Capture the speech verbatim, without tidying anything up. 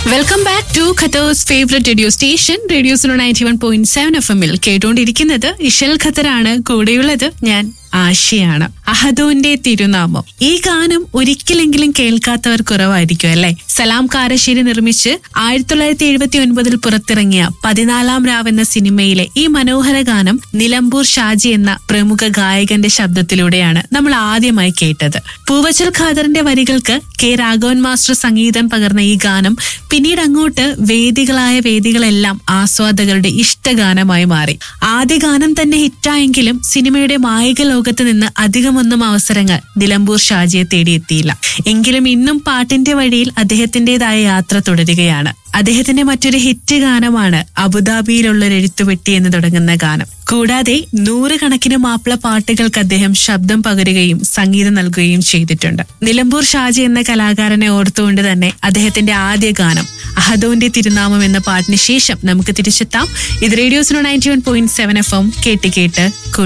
Welcome back to Qatar's favourite radio station radio Suno ninety one point seven F എമ്മിൽ കേട്ടുകൊണ്ടിരിക്കുന്നത് ഇഷൽ ഖത്തറാണ്. കൂടെയുള്ളത് ഞാൻ ആശയാണ്. അഹദോന്റെ തിരുനാമം. ഈ ഗാനം ഒരിക്കലെങ്കിലും കേൾക്കാത്തവർ കുറവായിരിക്കും അല്ലെ. സലാം കാരശ്ശേരി നിർമ്മിച്ച് ആയിരത്തി തൊള്ളായിരത്തി എഴുപത്തി ഒൻപതിൽ പുറത്തിറങ്ങിയ പതിനാലാം രാവ് എന്ന സിനിമയിലെ ഈ മനോഹര ഗാനം നിലമ്പൂർ ഷാജി എന്ന പ്രമുഖ ഗായകന്റെ ശബ്ദത്തിലൂടെയാണ് നമ്മൾ ആദ്യമായി കേട്ടത്. പൂവച്ചൽ ഖാദറിന്റെ വരികൾക്ക് കെ രാഘവൻ മാസ്റ്റർ സംഗീതം പകർന്ന ഈ ഗാനം പിന്നീട് അങ്ങോട്ട് വേദികളായ വേദികളെല്ലാം ആസ്വാദകരുടെ ഇഷ്ടഗാനമായി മാറി. ആദ്യ ഗാനം തന്നെ ഹിറ്റായെങ്കിലും സിനിമയുടെ മായിക ലോകത്ത് നിന്ന് അധികമൊന്നും അവസരങ്ങൾ നിലമ്പൂർ ഷാജിയെ തേടിയെത്തിയില്ല. എങ്കിലും ഇന്നും പാട്ടിന്റെ വഴിയിൽ അദ്ദേഹത്തിന്റേതായ യാത്ര തുടരുകയാണ്. അദ്ദേഹത്തിന്റെ മറ്റൊരു ഹിറ്റ് ഗാനമാണ് അബുദാബിയിലുള്ള എഴുത്തുപെട്ടി എന്ന് തുടങ്ങുന്ന ഗാനം. കൂടാതെ നൂറുകണക്കിന് മാപ്പിള പാട്ടുകൾക്ക് അദ്ദേഹം ശബ്ദം പകരുകയും സംഗീതം നൽകുകയും ചെയ്തിട്ടുണ്ട്. നിലമ്പൂർ ഷാജി എന്ന കലാകാരനെ ഓർത്തുകൊണ്ട് തന്നെ അദ്ദേഹത്തിന്റെ ആദ്യ ഗാനം അഹദോന്റെ തിരുനാമം എന്ന പാട്ടിന് ശേഷം നമുക്ക് തിരിച്ചെത്താം. ഇത് radio Suno ninety one point seven F M കേട്ട് കേട്ട്